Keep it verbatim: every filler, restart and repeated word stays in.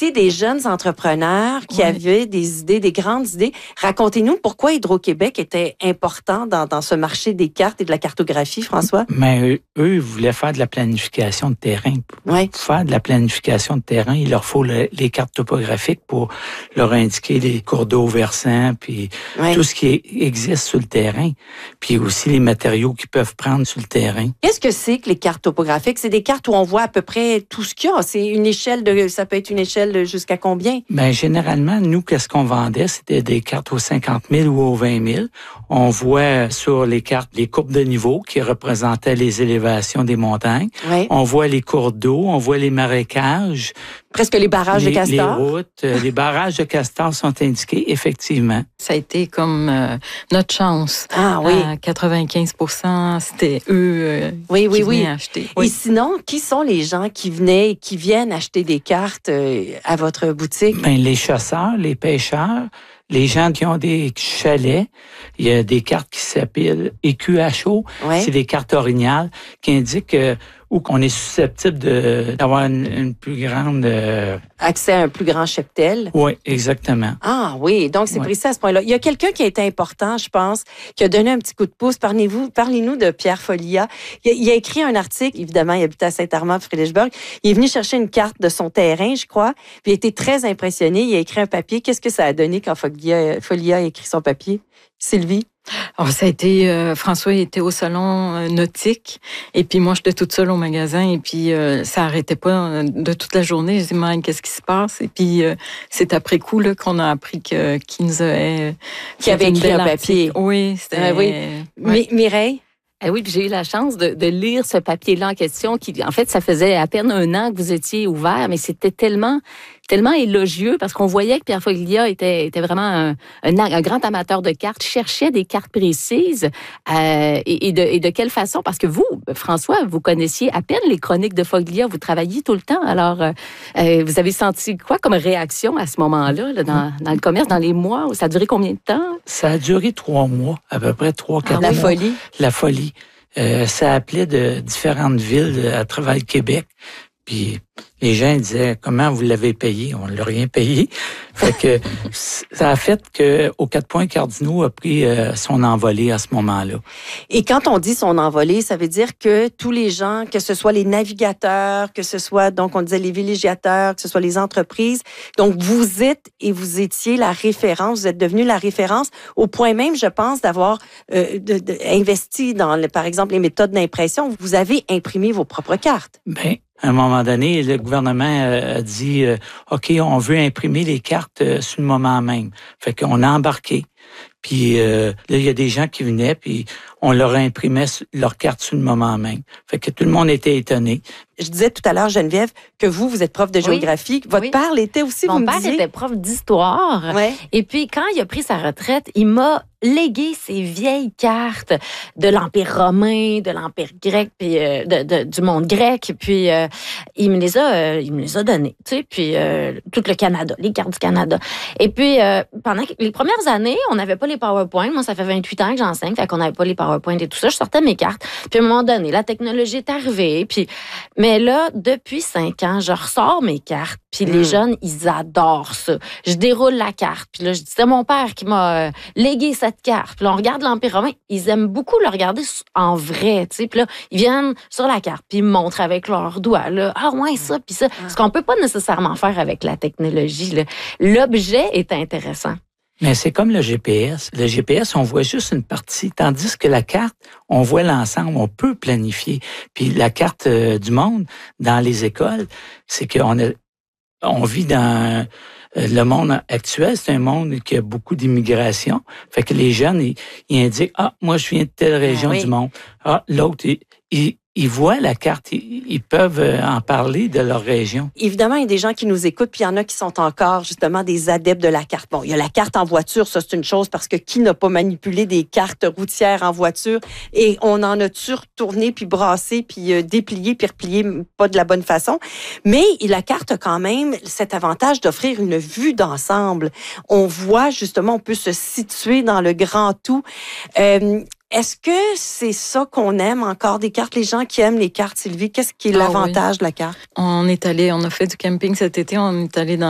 étiez des jeunes entrepreneurs qui Ouais. avaient des idées, des grandes idées. Racontez-nous pourquoi Hydro-Québec était important dans, dans ce marché des cartes et de la cartographie, François? Mais eux, eux, ils voulaient faire de la planification de terrain. Ouais. Pour faire de la planification de terrain, il leur faut le, les cartes topographiques pour leur indiquer les cours d'eau versants, puis Ouais. tout ce qui existe sur le terrain, puis aussi les matériaux qu'ils peuvent prendre sur le terrain. Qu'est-ce que c'est que les cartes topographiques? C'est des cartes où on voit à peu près tout ce qu'il y a. C'est une échelle de, ça peut être une échelle de jusqu'à combien? Ben généralement, nous, qu'est-ce qu'on vendait? C'était des cartes aux cinquante mille ou aux vingt mille. On voit sur les cartes les courbes de niveau qui représentaient les élévations des montagnes. Ouais. On voit les cours d'eau, on voit les marécages. Presque les barrages les, de castors. Les routes, euh, les barrages de castors sont indiqués, effectivement. Ça a été comme euh, notre chance. Ah oui. À quatre-vingt-quinze pour cent, c'était eux euh, Oui, oui, qui oui. venaient acheter. Et Oui. sinon, qui sont les gens qui venaient et qui viennent acheter des cartes euh, à votre boutique? Ben, les chasseurs, les pêcheurs, les gens qui ont des chalets, il y a des cartes qui s'appellent E Q H O. Ouais. C'est des cartes orignales qui indiquent euh, où qu'on est susceptible de, d'avoir une, une plus grande... Euh... Accès à un plus grand cheptel. Oui, exactement. Ah oui, donc c'est Ouais. précis à ce point-là. Il y a quelqu'un qui a été important, je pense, qui a donné un petit coup de pouce. Parlez-vous, parlez-nous de Pierre Folia. Il a, il a écrit un article, évidemment, il habite à Saint-Armand-Friedrichsburg. Il est venu chercher une carte de son terrain, je crois, puis il a été très impressionné. Il a écrit un papier. Qu'est-ce que ça a donné quand Folia, Folia a écrit son papier? Sylvie? Alors, ça a été, euh, François était au salon euh, nautique, et puis moi, j'étais toute seule au magasin, et puis euh, ça arrêtait pas euh, de toute la journée. Je dis, man, qu'est-ce qui se passe? Et puis, euh, c'est après coup là, qu'on a appris que, qu'il nous avait... Qui avait écrit un papier. Article. Oui, c'était... Ah oui. ouais. Mi- Mireille? Eh oui, puis j'ai eu la chance de, de lire ce papier-là en question qui, en fait, ça faisait à peine un an que vous étiez ouvert, mais c'était tellement, tellement élogieux parce qu'on voyait que Pierre Foglia était, était vraiment un, un, un grand amateur de cartes, cherchait des cartes précises euh, et, et, de, et de quelle façon? Parce que vous, François, vous connaissiez à peine les chroniques de Foglia, vous travailliez tout le temps. Alors, euh, vous avez senti quoi comme réaction à ce moment-là, là, dans, dans le commerce, dans les mois? Ça a duré combien de temps? Ça a duré trois mois, à peu près trois, quatre La mois. folie? La folie. Euh, ça appelait de différentes villes à travers le Québec. Puis les gens disaient, comment vous l'avez payé? On ne l'a rien payé. Fait que ça a fait que aux quatre points cardinaux a pris euh, son envolée à ce moment-là. Et quand on dit son envolée, ça veut dire que tous les gens, que ce soit les navigateurs, que ce soit, donc on disait les villégiateurs, que ce soit les entreprises, donc vous êtes et vous étiez la référence, vous êtes devenu la référence au point même, je pense, d'avoir euh, de, de, investi dans, le, par exemple, les méthodes d'impression. Vous avez imprimé vos propres cartes. Ben, à un moment donné, le gouvernement a dit euh, OK, on veut imprimer les cartes euh, sur le moment même. Fait qu'on a embarqué. Puis euh, là, il y a des gens qui venaient, puis on leur imprimait leurs cartes sur le moment même. Fait que tout le monde était étonné. Je disais tout à l'heure, Geneviève, que vous, vous êtes prof de géographie. Oui. Votre Oui. père l'était aussi, Mon vous me père disiez? était prof d'histoire. Ouais. Et puis, quand il a pris sa retraite, il m'a légué ces vieilles cartes de l'Empire romain, de l'Empire grec, puis euh, de, de, du monde grec. Puis, euh, il me les a, euh, il me les a données, tu sais, puis euh, tout le Canada, les cartes du Canada. Et puis, euh, pendant les premières années, on n'avait pas les PowerPoint. Moi, ça fait vingt-huit ans que j'enseigne, fait qu'on n'avait pas les PowerPoint et tout ça. Je sortais mes cartes. Puis, à un moment donné, la technologie est arrivée. Puis, mais là, depuis cinq ans, je ressors mes cartes. Puis, les Mm. jeunes, ils adorent ça. Je déroule la carte. Puis là, je dis, c'est mon père qui m'a euh, légué cette carte. Puis là, on regarde l'Empire romain. Ils aiment beaucoup le regarder en vrai, tu sais. Puis là, ils viennent sur la carte, puis ils me montrent avec leurs doigts, là. Ah ouais, ça, puis ça. Ce qu'on peut pas nécessairement faire avec la technologie, là. L'objet est intéressant. Mais c'est comme le G P S. Le G P S, on voit juste une partie, tandis que la carte, on voit l'ensemble, on peut planifier. Puis la carte euh, du monde dans les écoles, c'est qu'on a, on vit dans euh, le monde actuel, c'est un monde qui a beaucoup d'immigration. Fait que les jeunes, ils, ils indiquent, ah, moi, je viens de telle région oui. du monde. Ah, l'autre, il, il, ils voient la carte, ils, ils peuvent en parler de leur région. Évidemment, il y a des gens qui nous écoutent, puis il y en a qui sont encore justement des adeptes de la carte. Bon, il y a la carte en voiture, ça c'est une chose, parce que qui n'a pas manipulé des cartes routières en voiture? Et on en a-tu retourné, puis brassé, puis euh, déplié, puis replié, pas de la bonne façon. Mais la carte a quand même cet avantage d'offrir une vue d'ensemble. On voit justement, on peut se situer dans le grand tout. Euh, Est-ce que c'est ça qu'on aime encore des cartes, les gens qui aiment les cartes, Sylvie? Qu'est-ce qui est Ah l'avantage de la carte? On est allé, on a fait du camping cet été, on est allé dans